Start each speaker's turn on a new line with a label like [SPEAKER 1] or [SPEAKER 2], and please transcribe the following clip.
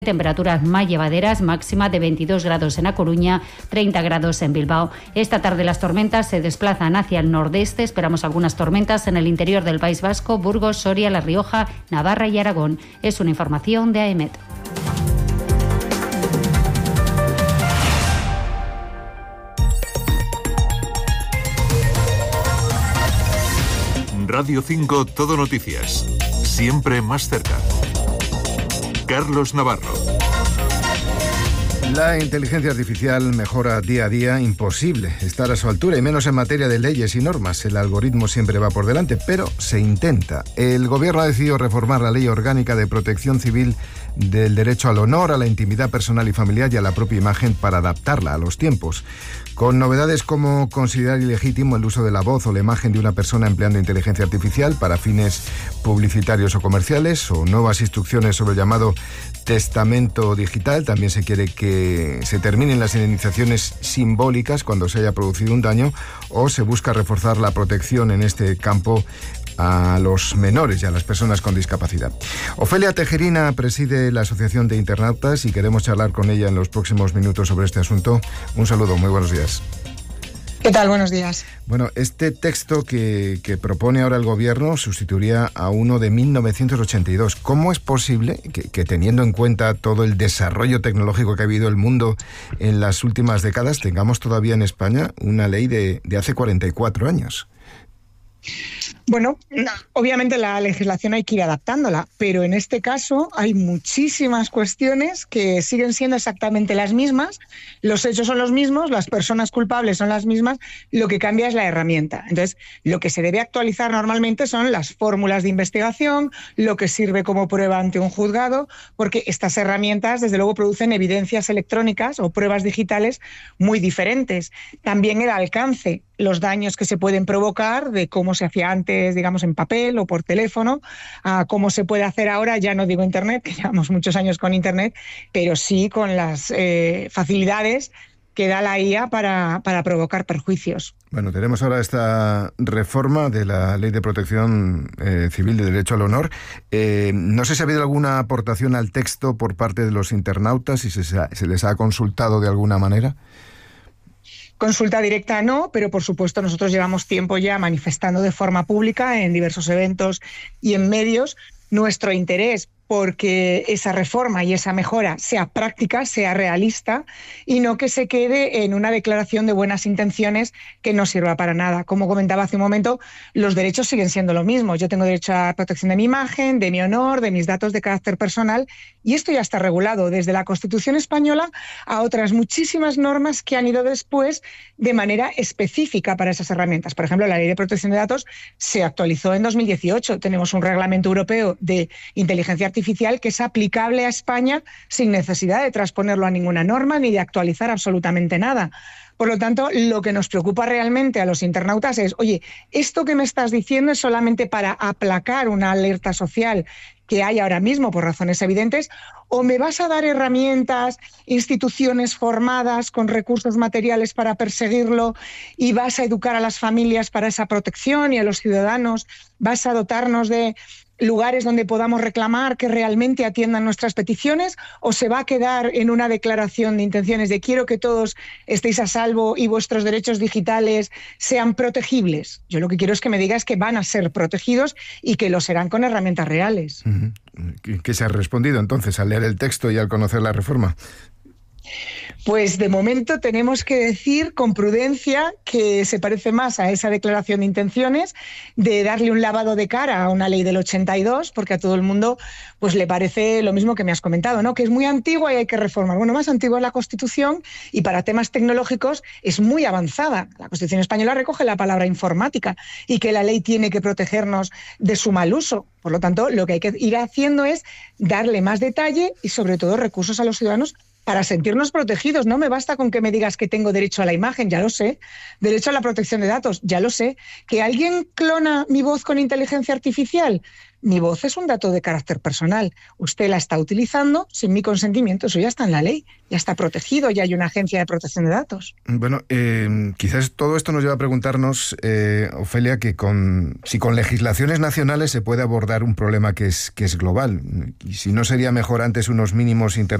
[SPEAKER 1] Temperaturas más llevaderas, máxima de 22 grados en A Coruña, 30 grados en Bilbao. Esta tarde las tormentas se desplazan hacia el nordeste. Esperamos algunas tormentas en el interior del País Vasco, Burgos, Soria, La Rioja, Navarra y Aragón. Es una información de AEMET.
[SPEAKER 2] Radio 5 Todo Noticias. Siempre más cerca. Carlos Navarro.
[SPEAKER 3] La inteligencia artificial mejora día a día, imposible estar a su altura, y menos en materia de leyes y normas. El algoritmo siempre va por delante, pero se intenta. El gobierno ha decidido reformar la Ley Orgánica de Protección Civil del derecho al honor, a la intimidad personal y familiar y a la propia imagen para adaptarla a los tiempos. Con novedades como considerar ilegítimo el uso de la voz o la imagen de una persona empleando inteligencia artificial para fines publicitarios o comerciales, o nuevas instrucciones sobre el llamado testamento digital. También se quiere que se terminen las indemnizaciones simbólicas cuando se haya producido un daño, o se busca reforzar la protección en este campo a los menores y a las personas con discapacidad. Ofelia Tejerina preside la Asociación de Internautas y queremos charlar con ella en los próximos minutos sobre este asunto. Un saludo, muy buenos días.
[SPEAKER 4] ¿Qué tal? Buenos días.
[SPEAKER 3] Bueno, este texto que propone ahora el gobierno sustituiría a uno de 1982. ¿Cómo es posible que teniendo en cuenta todo el desarrollo tecnológico que ha habido el mundo en las últimas décadas, tengamos todavía en España una ley de hace 44 años?
[SPEAKER 4] Bueno, obviamente la legislación hay que ir adaptándola, pero en este caso hay muchísimas cuestiones que siguen siendo exactamente las mismas, los hechos son los mismos, las personas culpables son las mismas, lo que cambia es la herramienta. Entonces, lo que se debe actualizar normalmente son las fórmulas de investigación, lo que sirve como prueba ante un juzgado, porque estas herramientas, desde luego, producen evidencias electrónicas o pruebas digitales muy diferentes. También el alcance, los daños que se pueden provocar de cómo se hacía antes, digamos, en papel o por teléfono, a cómo se puede hacer ahora, ya no digo Internet, que llevamos muchos años con Internet, pero sí con las facilidades que da la IA para provocar perjuicios.
[SPEAKER 3] Bueno, tenemos ahora esta reforma de la Ley de Protección Civil de Derecho al Honor. No sé si ha habido alguna aportación al texto por parte de los internautas, si se les ha consultado de alguna manera.
[SPEAKER 4] Consulta directa no, pero por supuesto nosotros llevamos tiempo ya manifestando de forma pública en diversos eventos y en medios nuestro interés porque esa reforma y esa mejora sea práctica, sea realista y no que se quede en una declaración de buenas intenciones que no sirva para nada. Como comentaba hace un momento, los derechos siguen siendo lo mismo. Yo tengo derecho a protección de mi imagen, de mi honor, de mis datos de carácter personal, y esto ya está regulado desde la Constitución española a otras muchísimas normas que han ido después de manera específica para esas herramientas. Por ejemplo, la Ley de Protección de Datos se actualizó en 2018. Tenemos un reglamento europeo de inteligencia artificial que es aplicable a España sin necesidad de transponerlo a ninguna norma ni de actualizar absolutamente nada. Por lo tanto, lo que nos preocupa realmente a los internautas es, oye, esto que me estás diciendo es solamente para aplacar una alerta social que hay ahora mismo por razones evidentes, o me vas a dar herramientas, instituciones formadas con recursos materiales para perseguirlo y vas a educar a las familias para esa protección y a los ciudadanos, vas a dotarnos de lugares donde podamos reclamar que realmente atiendan nuestras peticiones, o se va a quedar en una declaración de intenciones de quiero que todos estéis a salvo y vuestros derechos digitales sean protegibles. Yo lo que quiero es que me digas que van a ser protegidos y que lo serán con herramientas reales.
[SPEAKER 3] ¿Qué se ha respondido entonces al leer el texto y al conocer la reforma?
[SPEAKER 4] Pues de momento tenemos que decir con prudencia que se parece más a esa declaración de intenciones de darle un lavado de cara a una ley del 82, porque a todo el mundo pues le parece lo mismo que me has comentado, ¿no? Que es muy antigua y hay que reformar. Bueno, más antigua es la Constitución y para temas tecnológicos es muy avanzada. La Constitución española recoge la palabra informática y que la ley tiene que protegernos de su mal uso. Por lo tanto, lo que hay que ir haciendo es darle más detalle y sobre todo recursos a los ciudadanos para sentirnos protegidos. No me basta con que me digas que tengo derecho a la imagen, ya lo sé. Derecho a la protección de datos, ya lo sé. Que alguien clona mi voz con inteligencia artificial, mi voz es un dato de carácter personal. Usted la está utilizando sin mi consentimiento, eso ya está en la ley, ya está protegido, ya hay una agencia de protección de datos.
[SPEAKER 3] Bueno, quizás todo esto nos lleva a preguntarnos, Ofelia, que si con legislaciones nacionales se puede abordar un problema que es global, y si no sería mejor antes unos mínimos internacionales